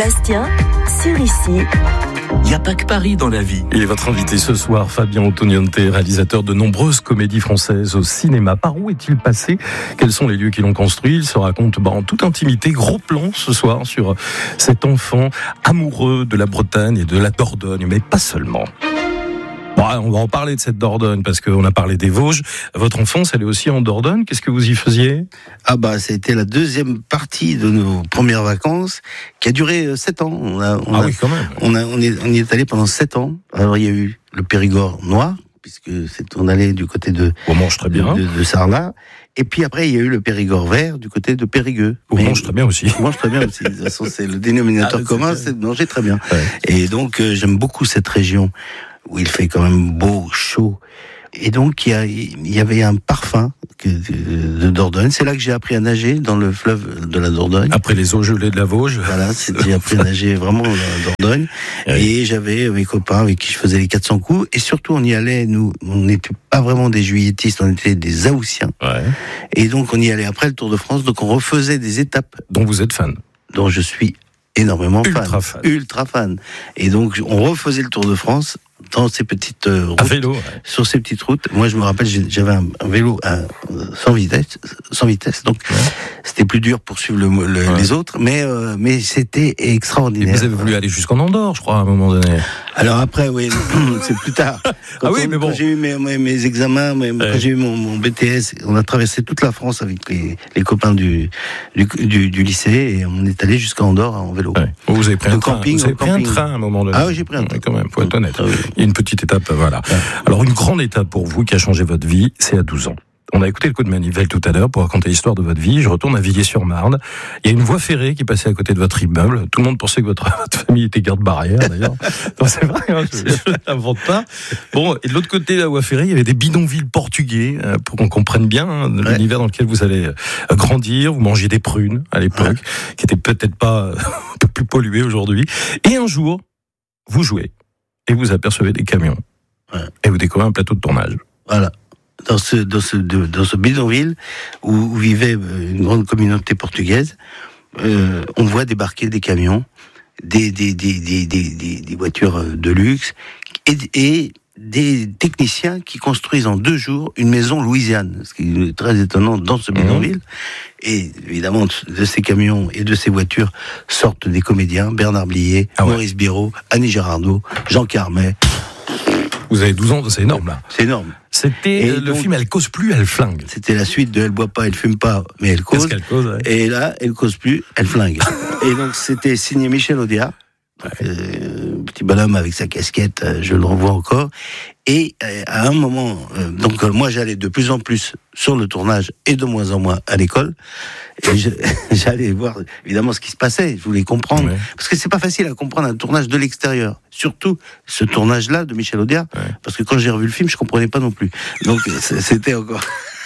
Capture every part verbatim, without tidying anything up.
Bastien, sur Ici. Il n'y a pas que Paris dans la vie. Et votre invité ce soir, Fabien Antoniente, réalisateur de nombreuses comédies françaises au cinéma. Par où est-il passé? Quels sont les lieux qui l'ont construit? Il se raconte bah, en toute intimité, gros plan ce soir sur cet enfant amoureux de la Bretagne et de la Dordogne, mais pas seulement. Bon, on va en parler de cette Dordogne parce qu'on a parlé des Vosges. Votre enfance, elle est aussi en Dordogne. Qu'est-ce que vous y faisiez? Ah bah, c'était la deuxième partie de nos premières vacances qui a duré sept ans. On a, on ah a, oui, quand même. On, a, on, est, on y est allé pendant sept ans. Alors il y a eu le Périgord noir, puisque c'est, on allait du côté de, on mange très bien. de, de, de Sarlat. Et puis après, il y a eu le Périgord vert du côté de Périgueux. On Mais mange très bien aussi. On mange très bien aussi. De toute façon, c'est le dénominateur ah, commun, c'est de manger très bien. Ouais. Et donc, euh, j'aime beaucoup cette région où il fait quand même beau, chaud. Et donc, il y, a, il y avait un parfum que, de Dordogne. C'est là que j'ai appris à nager dans le fleuve de la Dordogne. Après les eaux gelées de la Vosges. Voilà, j'ai appris à nager vraiment dans la Dordogne. Oui. Et j'avais mes copains avec qui je faisais les quatre cents coups. Et surtout, on y allait, nous, on n'était pas vraiment des juilletistes, on était des Haussiens. Ouais. Et donc, on y allait après le Tour de France. Donc, on refaisait des étapes. Dont vous êtes fan. Dont je suis énormément Ultra fan. fan. Ultra fan. Et donc, on refaisait le Tour de France dans ces petites euh, routes, à vélo, ouais. Sur ces petites routes. Moi, je me rappelle, j'avais un, un vélo à, sans vitesse, sans vitesse, donc ouais. C'était plus dur pour suivre le, le, ouais. les autres, mais euh, mais c'était extraordinaire. Et vous avez voulu aller jusqu'en Andorre, je crois, à un moment donné. Alors après, oui, c'est plus tard. Quand ah oui, on, mais bon. Quand j'ai eu mes, mes, mes examens, mes, ouais. Quand j'ai eu mon, mon B T S, on a traversé toute la France avec les, les copains du, du, du, du lycée et on est allé jusqu'à Andorre en vélo. Ouais. Vous avez pris de un train. Camping, vous avez pris camping. un train à un moment donné. Ah oui, j'ai pris un train. Ouais, quand même, faut être honnête. Ah oui. Il y a une petite étape, voilà. Ouais. Alors une grande étape pour vous qui a changé votre vie, c'est à douze ans. On a écouté le coup de manivelle tout à l'heure pour raconter l'histoire de votre vie. Je retourne à Villiers-sur-Marne. Il y a une voie ferrée qui passait à côté de votre immeuble. Tout le monde pensait que votre, votre famille était garde-barrière, d'ailleurs. Non, c'est vrai, hein, je ne l'invente pas. Bon, et de l'autre côté de la voie ferrée, il y avait des bidonvilles portugais, euh, pour qu'on comprenne bien hein, ouais. l'univers dans lequel vous allez euh, grandir. Vous mangiez des prunes à l'époque, ouais. qui étaient peut-être pas euh, un peu plus polluées aujourd'hui. Et un jour, vous jouez et vous apercevez des camions. Ouais. Et vous découvrez un plateau de tournage. Voilà. Dans ce, dans ce, dans ce bidonville où, où vivait une grande communauté portugaise, euh, on voit débarquer des camions, des, des, des, des, des, des voitures de luxe et, et des techniciens qui construisent en deux jours une maison louisiane, ce qui est très étonnant dans ce bidonville. Mmh. Et évidemment, de ces camions et de ces voitures sortent des comédiens, Bernard Blier, ah ouais. Maurice Biraud, Annie Girardot, Jean Carmet. Vous avez douze ans, c'est énorme là. C'est énorme. C'était et le donc, film Elle cause plus, elle flingue. C'était la suite de Elle boit pas, elle fume pas, mais elle cause. Qu'est-ce qu'elle cause ouais. Et là, Elle cause plus, elle flingue. Et donc c'était signé Michel Audiard. Ouais. Euh, petit bonhomme avec sa casquette, euh, je le revois encore. Et euh, à un moment, euh, donc euh, moi j'allais de plus en plus sur le tournage et de moins en moins à l'école. Et je, j'allais voir évidemment ce qui se passait. Je voulais comprendre ouais. parce que c'est pas facile à comprendre un tournage de l'extérieur. Surtout ce tournage-là de Michel Audiard, ouais. parce que quand j'ai revu le film, je comprenais pas non plus. Donc c'était encore.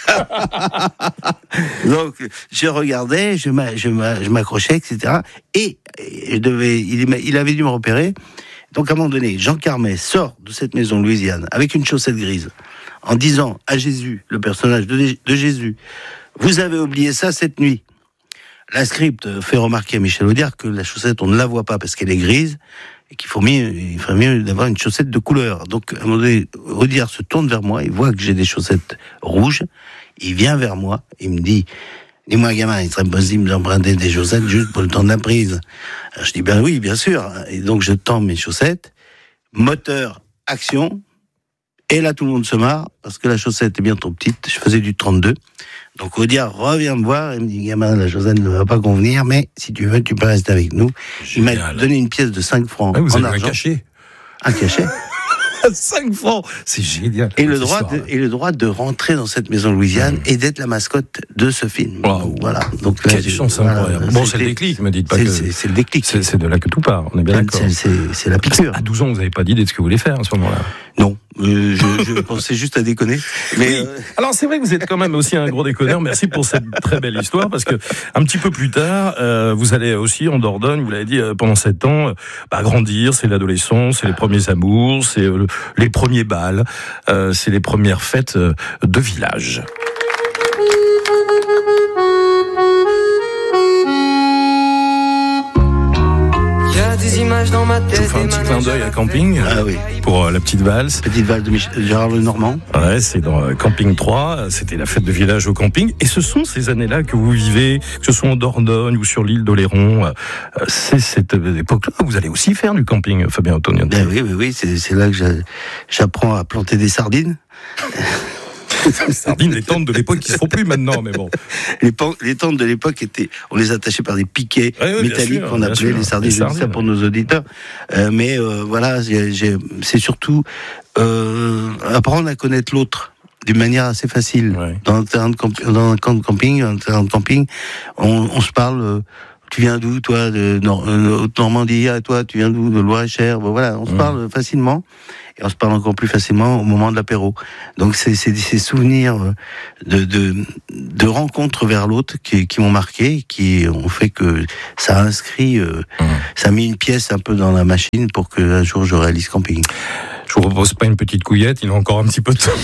Donc je regardais, je, m'a, je, m'a, je m'accrochais, et cetera. Et, et je devais, il, il avait dû me repérer. Donc à un moment donné, Jean Carmet sort de cette maison louisiane avec une chaussette grise, en disant à Jésus, le personnage de, de Jésus, vous avez oublié ça cette nuit. La script fait remarquer à Michel Audiard que la chaussette, on ne la voit pas parce qu'elle est grise, et qu'il faut mieux, il ferait mieux d'avoir une chaussette de couleur. Donc, à un moment donné, Audiard se tourne vers moi, il voit que j'ai des chaussettes rouges, il vient vers moi, il me dit, dis-moi gamin, il serait possible d'emprunter des chaussettes juste pour le temps de la prise. Alors, je dis, ben oui, bien sûr. Et donc, je tends mes chaussettes, moteur, action, et là, tout le monde se marre, parce que la chaussette est bien trop petite, je faisais du trente-deux. Donc Audiard revient me voir et me dit, gamin, la chaussette ne va pas convenir, mais si tu veux, tu peux rester avec nous. Génial. Il m'a donné une pièce de cinq francs ah, vous en avez argent. Un cachet. Un cachet. cinq francs, c'est génial. Et le, droit de, et le droit de rentrer dans cette maison louisiane mmh. et d'être la mascotte de ce film. Wow. Voilà. Donc là, quelle chance voilà, incroyable. Bon, c'est le déclic, me dites pas c'est, que... C'est, c'est le déclic. C'est, c'est de là que tout part, on est bien d'accord. C'est, c'est, c'est la piqûre. À douze ans, vous n'avez pas d'idée de ce que vous voulez faire à ce moment-là? Non. Euh, je, je pensais juste à déconner. Mais oui. euh... Alors c'est vrai que vous êtes quand même aussi un gros déconneur. Merci pour cette très belle histoire parce que un petit peu plus tard, euh, vous allez aussi en Dordogne. Vous l'avez dit euh, pendant sept ans, euh, bah, grandir, c'est l'adolescence, c'est les premiers amours, c'est euh, les premiers bals, euh, c'est les premières fêtes euh, de village. images dans ma tête. Je vous fais un petit clin d'œil à Camping. Ah oui. Pour euh, la petite valse. Petite valse de Mich- Gérard Lenormand. Ouais, c'est dans euh, Camping trois. C'était la fête de village au camping. Et ce sont ces années-là que vous vivez, que ce soit en Dordogne ou sur l'île d'Oléron. Euh, c'est cette époque-là où vous allez aussi faire du camping, Fabien Antonioni. Ben oui, oui, oui. C'est, c'est là que j'a- j'apprends à planter des sardines. Les sardines, les tentes de l'époque qui se font plus maintenant, mais bon. Les, pan- les tentes de l'époque étaient, on les attachait par des piquets Ouais, ouais, bien métalliques sûr, qu'on bien appelait sûr. les sardines. Les Je dis ça sardines, pour nos auditeurs. Euh, mais euh, voilà, j'ai, j'ai, c'est surtout euh, apprendre à connaître l'autre d'une manière assez facile. Ouais. Dans un terrain de camp- dans un camp de camping, un terrain de camping, on, on se parle. Euh, tu viens d'où, toi, de Nor- euh, Haute-Normandie? Ah, toi, tu viens d'où, de Loir-et-Cher? Bon, voilà, on se Mmh. parle facilement. Et on se parle encore plus facilement au moment de l'apéro. Donc c'est, c'est ces souvenirs de, de, de rencontres vers l'autre qui, qui m'ont marqué, qui ont fait que ça a inscrit, euh, Mmh. ça a mis une pièce un peu dans la machine pour que un jour je réalise camping. Je vous propose pas une petite couillette, il a encore un petit peu de temps.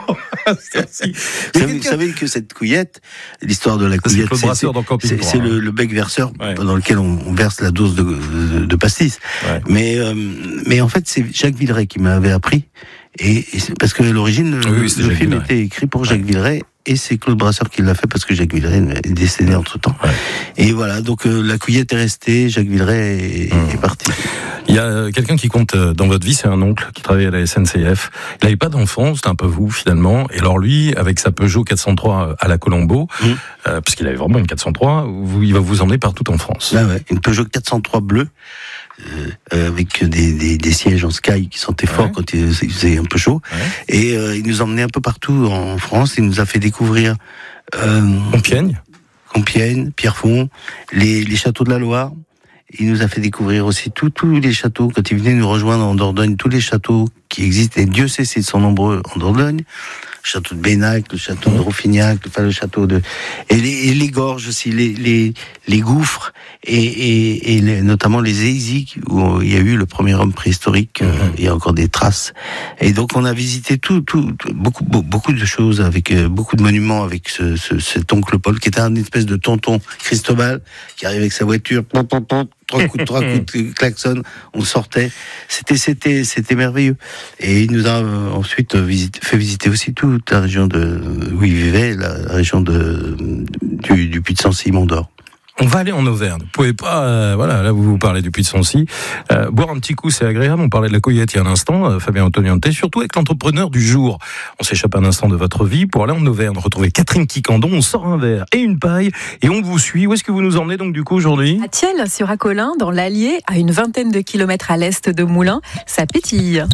Merci. Vous savez, vous savez que cette couillette, l'histoire de la C'est couillette, Claude Brasseur dans Camping c'est, trois, c'est hein. le, le bec verseur Ouais. dans lequel on, on verse la dose de, de, de pastis. Ouais. Mais, euh, mais en fait, c'est Jacques Villeray qui m'avait appris. Et, et c'est- parce que à l'origine, Oui, le, oui, c'était le Jacques film Villeray. était écrit pour Jacques Villeray. Et c'est Claude Brasseur qui l'a fait parce que Jacques Villeray est décédé entre temps. Ouais. Et voilà, donc euh, la couillette est restée, Jacques Villeray est, Mmh. est parti. Il y a euh, quelqu'un qui compte euh, dans votre vie, c'est un oncle qui travaillait à la S N C F. Il n'avait pas d'enfant, c'était un peu vous finalement. Et alors lui, avec sa Peugeot quatre cent trois à la Colombo, Mmh. euh, puisqu'il avait vraiment une quatre cent trois, vous, il va vous emmener partout en France. Là, ouais, une Peugeot quatre cent trois bleue, euh, euh, avec des, des, des sièges en Sky qui sentaient fort Ouais. quand il, il faisait un peu chaud. Ouais. Et euh, il nous emmenait un peu partout en France. Il nous a fait découvrir euh, Compiègne. Compiègne, Pierrefonds, les, les châteaux de la Loire. Il nous a fait découvrir aussi tous tous les châteaux. Quand il venait nous rejoindre en Dordogne, tous les châteaux qui existent, et Dieu sait s'ils sont nombreux en Dordogne. Le château de Bénac, le château de Roufignac, enfin le château de... Et les, et les gorges aussi, les, les, les gouffres, et, et, et les, notamment les Eisig, où il y a eu le premier homme préhistorique, euh, il y a encore des traces. Et donc on a visité tout, tout, tout- beaucoup, beaucoup, beaucoup de choses, avec euh, beaucoup de monuments, avec ce, ce, cet oncle Paul, qui était un espèce de tonton Cristobal, qui arrive avec sa voiture, pom, pom, pom, trois coups de trois coups de klaxon, on sortait. C'était, c'était, c'était merveilleux. Et il nous a euh, ensuite visité, fait visiter aussi toute la région de, où il vivait, la région de, du, du Puy-de-Sancy, Mont-d'Or. On va aller en Auvergne. Vous pouvez pas, euh, voilà, là vous vous parlez du Puy-de-Sancy. Euh, boire un petit coup, c'est agréable. On parlait de la couillette il y a un instant, euh, Fabien Antonioni, surtout avec l'entrepreneur du jour. On s'échappe un instant de votre vie pour aller en Auvergne, retrouver Catherine Quicandon. On sort un verre et une paille et on vous suit. Où est-ce que vous nous emmenez donc du coup aujourd'hui? À Thiel, sur Acolin, dans l'Allier, à une vingtaine de kilomètres à l'est de Moulins, ça pétille.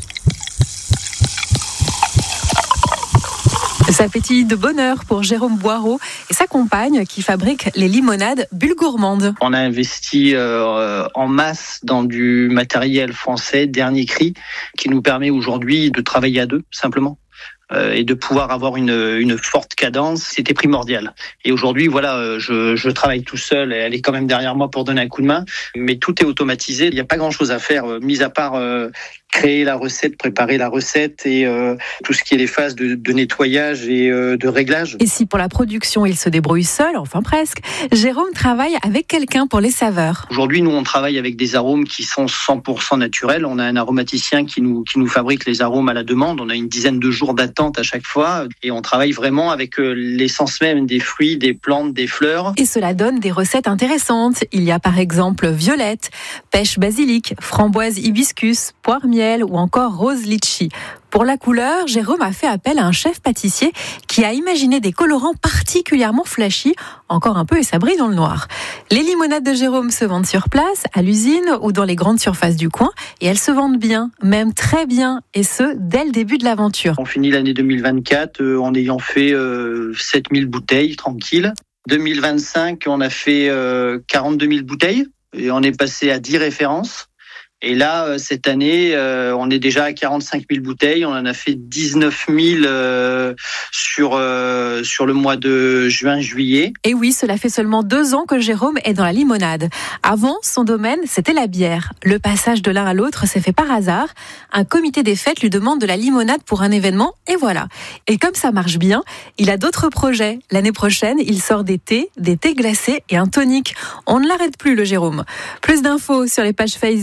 Ça pétille de bonheur pour Jérôme Boireau et sa compagne qui fabrique les limonades Bulles Gourmandes. On a investi euh, en masse dans du matériel français, dernier cri, qui nous permet aujourd'hui de travailler à deux, simplement. Euh, et de pouvoir avoir une, une forte cadence, c'était primordial. Et aujourd'hui, voilà, euh, je, je travaille tout seul, et elle est quand même derrière moi pour donner un coup de main, mais tout est automatisé, il n'y a pas grand-chose à faire, euh, mis à part euh, créer la recette, préparer la recette et euh, tout ce qui est les phases de, de nettoyage et euh, de réglage. Et si pour la production, il se débrouille seul, enfin presque, Jérôme travaille avec quelqu'un pour les saveurs. Aujourd'hui, nous, on travaille avec des arômes qui sont cent pour cent naturels. On a un aromaticien qui nous, qui nous fabrique les arômes à la demande. On a une dizaine de jours d'attente à chaque fois. Et on travaille vraiment avec l'essence même des fruits, des plantes, des fleurs. Et cela donne des recettes intéressantes. Il y a par exemple violette, pêche basilic, framboise hibiscus, poire miel ou encore rose litchi. Pour la couleur, Jérôme a fait appel à un chef pâtissier qui a imaginé des colorants particulièrement flashy, encore un peu et ça brille dans le noir. Les limonades de Jérôme se vendent sur place, à l'usine ou dans les grandes surfaces du coin et elles se vendent bien, même très bien, et ce, dès le début de l'aventure. On finit l'année deux mille vingt-quatre euh, en ayant fait euh, sept mille bouteilles, tranquille. deux mille vingt-cinq, on a fait euh, quarante-deux mille bouteilles et on est passé à dix références. Et là, cette année, euh, on est déjà à quarante-cinq mille bouteilles. On en a fait dix-neuf mille euh, sur euh, sur le mois de juin-juillet. Et oui, cela fait seulement deux ans que Jérôme est dans la limonade. Avant, son domaine, c'était la bière. Le passage de l'un à l'autre s'est fait par hasard. Un comité des fêtes lui demande de la limonade pour un événement, et voilà. Et comme ça marche bien, il a d'autres projets. L'année prochaine, il sort des thés, des thés glacés et un tonic. On ne l'arrête plus, le Jérôme. Plus d'infos sur les pages Facebook et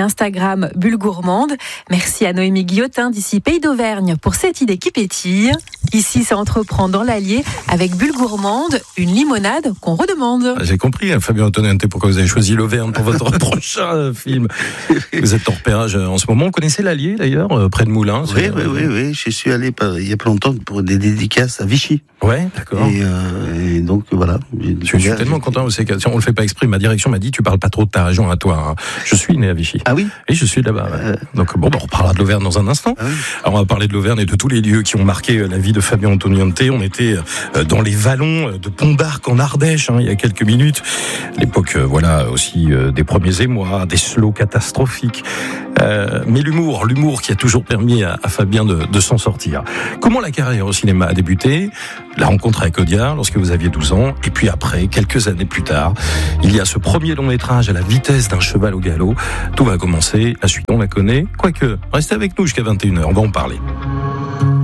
Instagram Bulle Gourmande. Merci à Noémie Guillotin d'ici Pays d'Auvergne pour cette idée qui pétille. Ici, ça entreprend dans l'Allier avec Bulle Gourmande, une limonade qu'on redemande. J'ai compris, hein, Fabien Antonente, pourquoi vous avez choisi l'Auvergne pour votre prochain film. Vous êtes en repérage en ce moment. Vous connaissez l'Allier d'ailleurs, près de Moulins? Oui, oui, oui, oui. Je suis allé il y a pas longtemps pour des dédicaces à Vichy. Ouais, d'accord. Et, euh, et donc voilà. Je suis tellement j'étais... content aussi. On le fait pas exprès. Ma direction m'a dit tu parles pas trop de ta région à toi. Hein. Je suis né à Vichy. Ah oui. Et je suis là-bas. Ouais. Euh... Donc bon, bah, on reparlera de l'Auvergne dans un instant. Ah oui. Alors on va parler de l'Auvergne et de tous les lieux qui ont marqué la vie de Fabien Antonente. On était dans les vallons de Pont d'Arc en Ardèche hein, il y a quelques minutes. L'époque, euh, voilà aussi euh, des premiers émois, des slows catastrophiques. Euh, mais l'humour, l'humour qui a toujours permis à, à Fabien de, de s'en sortir. Comment la carrière au cinéma a débuté? La rencontre avec Audiard lorsque vous aviez douze ans, et puis après, quelques années plus tard, il y a ce premier long métrage à la vitesse d'un cheval au galop. Tout va commencer, la suite on la connaît, quoique, restez avec nous jusqu'à vingt et une heures, on va en parler.